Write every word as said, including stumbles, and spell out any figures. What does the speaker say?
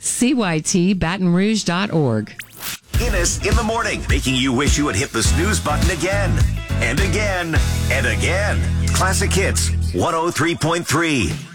C Y T Baton Rouge dot org. Guinness in the morning, making you wish you would hit the snooze button again and again and again. Classic Hits one oh three point three.